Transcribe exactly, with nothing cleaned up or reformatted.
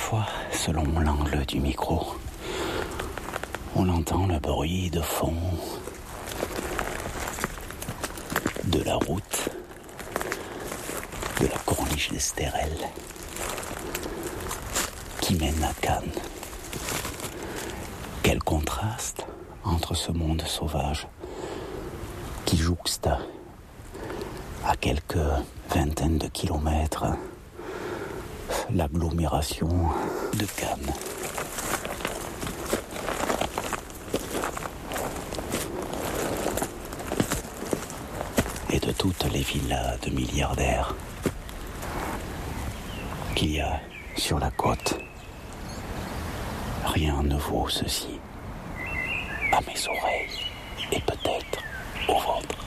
Parfois, selon l'angle du micro, on entend le bruit de fond de la route, de la corniche d'Estérel qui mène à Cannes. Quel contraste entre ce monde sauvage qui jouxte à quelques vingtaines de kilomètres l'agglomération de Cannes. Et de toutes les villas de milliardaires qu'il y a sur la côte, rien ne vaut ceci à mes oreilles et peut-être au vôtre.